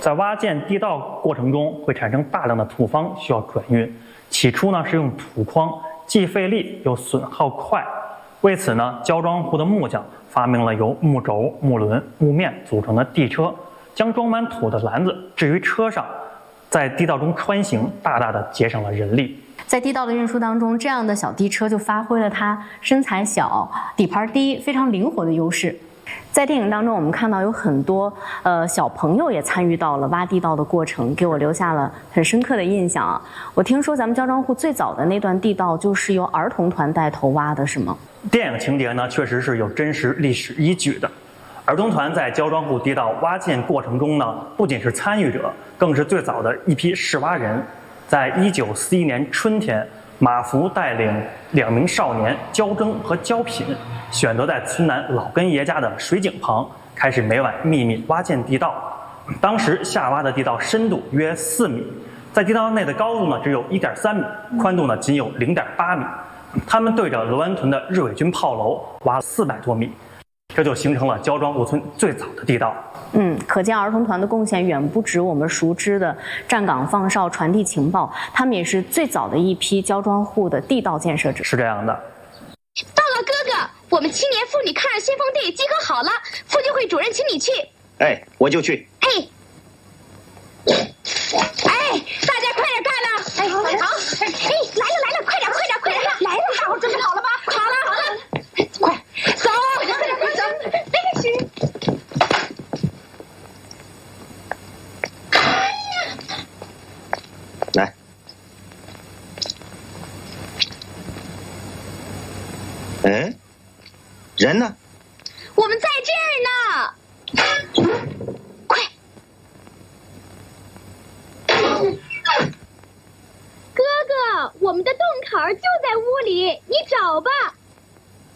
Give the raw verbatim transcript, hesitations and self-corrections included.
在挖建地道过程中会产生大量的土方需要转运，起初呢是用土筐，既费力又损耗快。为此呢，焦庄户的木匠发明了由木轴、木轮、木面组成的地车，将装满土的篮子置于车上，在地道中穿行，大大的节省了人力。 在地道的运输当中，这样的小地车就发挥了它身材小、底盘低、非常灵活的优势。在电影当中，我们看到有很多呃小朋友也参与到了挖地道的过程，给我留下了很深刻的印象啊。我听说咱们焦庄户最早的那段地道就是由儿童团带头挖的，是吗？ 电影情节呢，确实是有真实历史依据的。儿童团在焦庄户地道挖建过程中呢，不仅是参与者，更是最早的一批试挖人。在一九四一年春天，马福带领两名少年焦征和焦品，选择在村南老根爷家的水井旁，开始每晚秘密挖建地道。当时下挖的地道深度约四米，在地道内的高度呢只有一点三米，宽度呢仅有零点八米。他们对着罗湾屯的日伪军炮楼挖了四百多米，这就形成了焦庄户村最早的地道。 嗯，可见儿童团的贡献远不止我们熟知的站岗放哨、传递情报，他们也是最早的一批焦庄户的地道建设者。 是这样的。 报告哥哥，我们青年妇女抗日先锋队集合好了，妇女会主任请你去。 哎，我就去。 嘿，哎，大家快点干了！哎，好，哎，来了来了，快点快点快点，来了！大伙准备好了吗？好了好了，快走，快点快走，那个去。 来，嗯，人呢？ 我们在这儿呢，快！哥哥，我们的洞口就在屋里，你找吧。